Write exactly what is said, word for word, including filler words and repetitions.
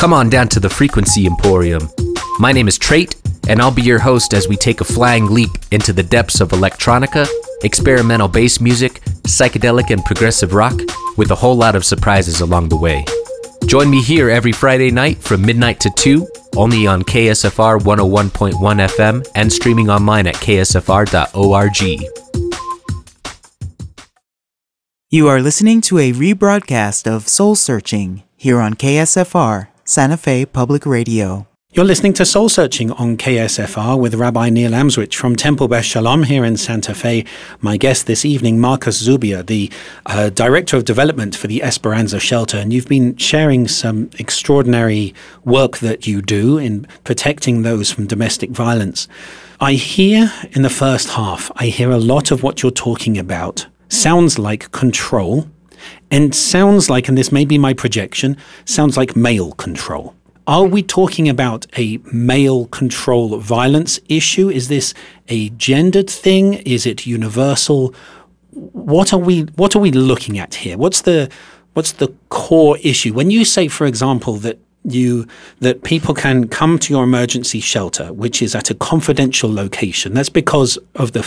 Come on down to the Frequency Emporium. My name is Trait, and I'll be your host as we take a flying leap into the depths of electronica, experimental bass music, psychedelic and progressive rock, with a whole lot of surprises along the way. Join me here every Friday night from midnight to two, only on K S F R one oh one point one F M and streaming online at k s f r dot org. You are listening to a rebroadcast of Soul Searching here on K S F R, Santa Fe Public Radio. You're listening to Soul Searching on K S F R with Rabbi Neil Amswich from Temple Beth Shalom here in Santa Fe. My guest this evening, Marcus Zubia, the uh, Director of Development for the Esperanza Shelter. And you've been sharing some extraordinary work that you do in protecting those from domestic violence. I hear in the first half, I hear a lot of what you're talking about sounds like control and sounds like, and this may be my projection, sounds like male control. Are we talking about a male control violence issue? Is this a gendered thing? Is it universal? What are we what are we looking at here? What's the what's the core issue? When you say, for example, that you that people can come to your emergency shelter, which is at a confidential location, that's because of the